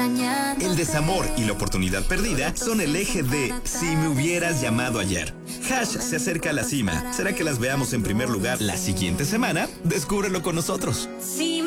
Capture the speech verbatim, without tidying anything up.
extrañando. El desamor y la oportunidad perdida son el eje de Si me hubieras llamado ayer. Hash se acerca a la cima. ¿Será que las veamos en primer lugar la siguiente semana? Descúbrelo con nosotros. Si